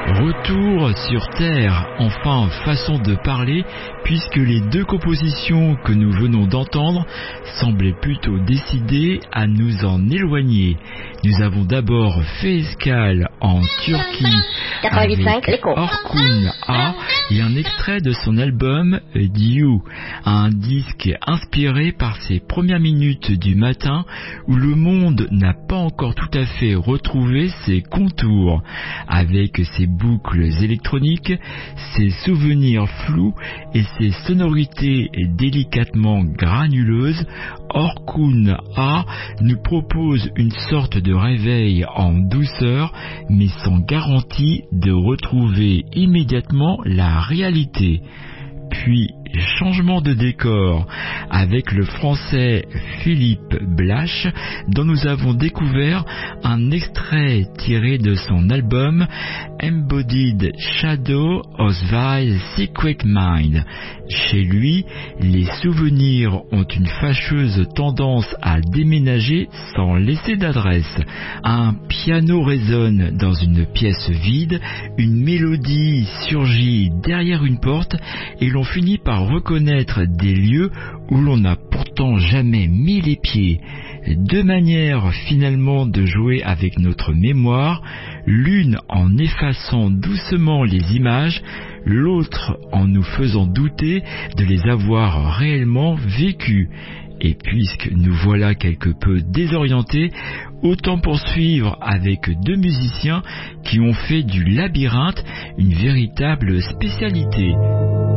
Retour sur Terre, enfin façon de parler, puisque les deux compositions que nous venons d'entendre semblaient plutôt décidées à nous en éloigner. Nous avons d'abord fait escale en Turquie avec 95, l'écho. Orkun A et un extrait de son album Dew, un disque inspiré par ses premières minutes du matin où le monde n'a pas encore tout à fait retrouvé ses contours, avec ses boucles électroniques, ses souvenirs flous et ses sonorités délicatement granuleuses. Orkun A nous propose une sorte de réveil en douceur, mais sans garantie de retrouver immédiatement la réalité. Puis, changement de décor avec le français Philippe Blache, dont nous avons découvert un extrait tiré de son album Embodied Shadow of Thy Secret Mind. Chez lui, les souvenirs ont une fâcheuse tendance à déménager sans laisser d'adresse. Un piano résonne dans une pièce vide, une mélodie surgit derrière une porte et l'on finit par reconnaître des lieux où l'on n'a pourtant jamais mis les pieds. Deux manières finalement de jouer avec notre mémoire, l'une en effaçant doucement les images, l'autre en nous faisant douter de les avoir réellement vécues. Et puisque nous voilà quelque peu désorientés, autant poursuivre avec deux musiciens qui ont fait du labyrinthe une véritable spécialité.